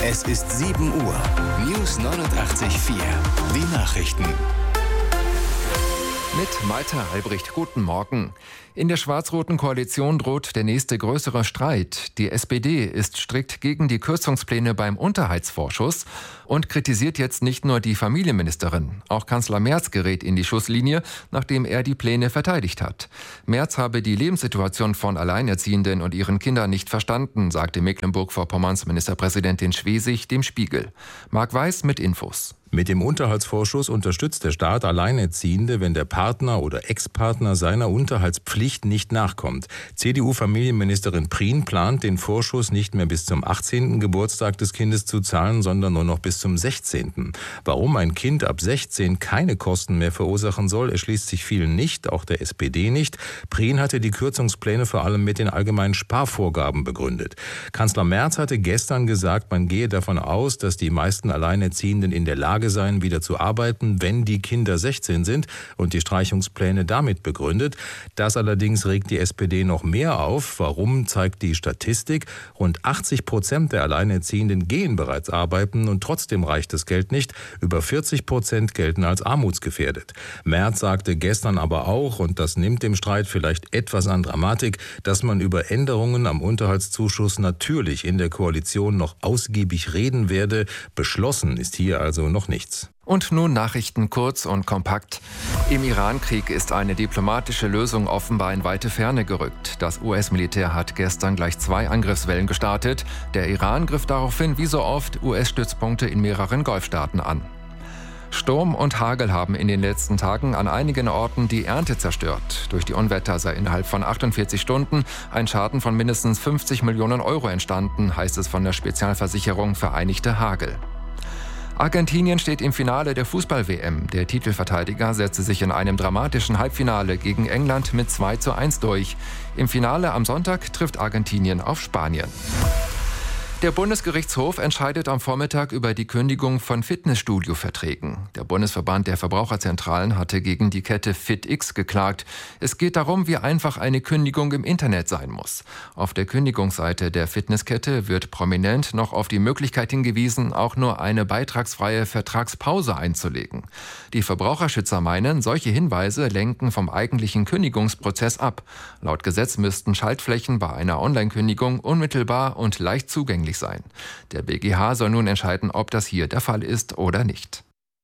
Es ist 7 Uhr. News 89.4. Die Nachrichten. Mit Malte Albrecht, guten Morgen. In der schwarz-roten Koalition droht der nächste größere Streit. Die SPD ist strikt gegen die Kürzungspläne beim Unterhaltsvorschuss und kritisiert jetzt nicht nur die Familienministerin. Auch Kanzler Merz gerät in die Schusslinie, nachdem er die Pläne verteidigt hat. Merz habe die Lebenssituation von Alleinerziehenden und ihren Kindern nicht verstanden, sagte Mecklenburg-Vorpommerns Ministerpräsidentin Schwesig dem Spiegel. Marc Weiß mit Infos. Mit dem Unterhaltsvorschuss unterstützt der Staat Alleinerziehende, wenn der Partner oder Ex-Partner seiner Unterhaltspflicht nicht nachkommt. CDU-Familienministerin Prien plant, den Vorschuss nicht mehr bis zum 18. Geburtstag des Kindes zu zahlen, sondern nur noch bis zum 16. Warum ein Kind ab 16 keine Kosten mehr verursachen soll, erschließt sich vielen nicht, auch der SPD nicht. Prien hatte die Kürzungspläne vor allem mit den allgemeinen Sparvorgaben begründet. Kanzler Merz hatte gestern gesagt, man gehe davon aus, dass die meisten Alleinerziehenden in der Lage seien, wieder zu arbeiten, wenn die Kinder 16 sind, und die Streichungspläne damit begründet. Das allerdings regt die SPD noch mehr auf. Warum, zeigt die Statistik. Rund 80% der Alleinerziehenden gehen bereits arbeiten und trotzdem reicht das Geld nicht. Über 40% gelten als armutsgefährdet. Merz sagte gestern aber auch, und das nimmt dem Streit vielleicht etwas an Dramatik, dass man über Änderungen am Unterhaltszuschuss natürlich in der Koalition noch ausgiebig reden werde. Beschlossen ist hier also noch nichts. Und nun Nachrichten kurz und kompakt. Im Iran-Krieg ist eine diplomatische Lösung offenbar in weite Ferne gerückt. Das US-Militär hat gestern gleich 2 Angriffswellen gestartet. Der Iran griff daraufhin wie so oft US-Stützpunkte in mehreren Golfstaaten an. Sturm und Hagel haben in den letzten Tagen an einigen Orten die Ernte zerstört. Durch die Unwetter sei innerhalb von 48 Stunden ein Schaden von mindestens 50 Millionen Euro entstanden, heißt es von der Spezialversicherung Vereinigte Hagel. Argentinien steht im Finale der Fußball-WM. Der Titelverteidiger setzte sich in einem dramatischen Halbfinale gegen England mit 2:1 durch. Im Finale am Sonntag trifft Argentinien auf Spanien. Der Bundesgerichtshof entscheidet am Vormittag über die Kündigung von Fitnessstudio-Verträgen. Der Bundesverband der Verbraucherzentralen hatte gegen die Kette FitX geklagt. Es geht darum, wie einfach eine Kündigung im Internet sein muss. Auf der Kündigungsseite der Fitnesskette wird prominent noch auf die Möglichkeit hingewiesen, auch nur eine beitragsfreie Vertragspause einzulegen. Die Verbraucherschützer meinen, solche Hinweise lenken vom eigentlichen Kündigungsprozess ab. Laut Gesetz müssten Schaltflächen bei einer Online-Kündigung unmittelbar und leicht zugänglich sein. Der BGH soll nun entscheiden, ob das hier der Fall ist oder nicht.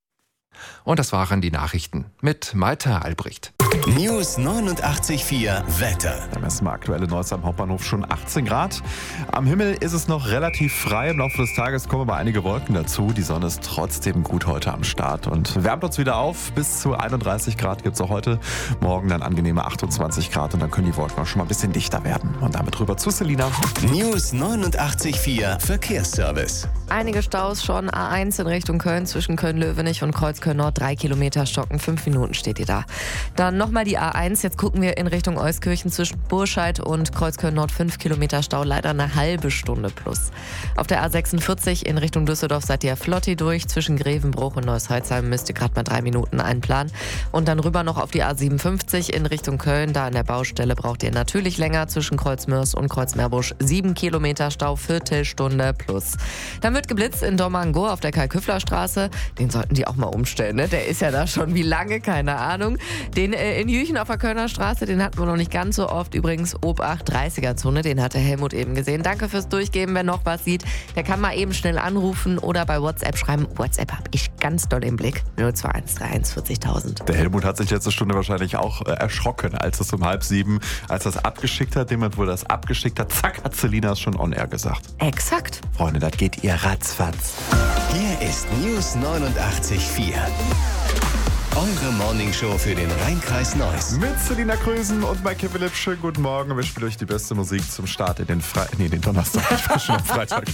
Und das waren die Nachrichten mit Malte Albrecht. News 89.4 Wetter. Da messen wir aktuelle Neues am Hauptbahnhof schon 18 Grad. Am Himmel ist es noch relativ frei. Im Laufe des Tages kommen aber einige Wolken dazu. Die Sonne ist trotzdem gut heute am Start und wärmt uns wieder auf. Bis zu 31 Grad gibt es auch heute. Morgen dann angenehme 28 Grad und dann können die Wolken auch schon mal ein bisschen dichter werden. Und damit rüber zu Selina. News 89.4 Verkehrsservice. Einige Staus schon. A1 in Richtung Köln zwischen Köln-Löwenich und Kreuzköln-Nord. 3 Kilometer stocken. 5 Minuten steht ihr da. Dann nochmal die A1. Jetzt gucken wir in Richtung Euskirchen zwischen Burscheid und Kreuzköln-Nord. 5 Kilometer Stau. Leider eine halbe Stunde plus. Auf der A46 in Richtung Düsseldorf seid ihr flotti durch. Zwischen Grevenbruch und Neuss-Holzheim müsst ihr gerade mal 3 Minuten einplanen. Und dann rüber noch auf die A57 in Richtung Köln. Da an der Baustelle braucht ihr natürlich länger. Zwischen Kreuzmörs und Kreuzmeerbusch 7 Kilometer Stau. Viertelstunde plus. Dann wird geblitzt in Domango auf der Karl-Küffler-Straße. Den sollten die auch mal umstellen, ne? Der ist ja da schon wie lange, keine Ahnung. Den in Jüchen auf der Kölner Straße, den hatten wir noch nicht ganz so oft. Übrigens Obacht 30er-Zone, den hatte Helmut eben gesehen. Danke fürs Durchgeben. Wer noch was sieht, der kann mal eben schnell anrufen oder bei WhatsApp schreiben. WhatsApp habe ich ganz doll im Blick. 021 31 40.000. Der Helmut hat sich letzte Stunde wahrscheinlich auch erschrocken, als es um 6:30, als das abgeschickt hat. Jemand, wo das abgeschickt hat, zack, hat Selina es schon on air gesagt. Exakt. Freunde, das geht ihr ratzfatz. Hier ist News 89.4. Eure Morningshow für den Rhein-Kreis Neuss. Mit Selina Krösen und Maike Philipp. Schönen guten Morgen. Wir spielen euch die beste Musik zum Start in den Donnerstag. Ich bin schon am Freitag.